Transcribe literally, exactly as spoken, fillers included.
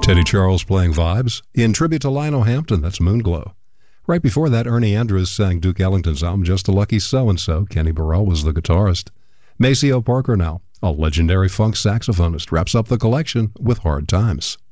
Teddy Charles playing Vibes in tribute to Lionel Hampton. That's Moonglow. Right before that, Ernie Andrews sang Duke Ellington's I'm Just a Lucky So-and-So. Kenny Burrell was the guitarist. Maceo Parker now, a legendary funk saxophonist, wraps up the collection with Hard Times.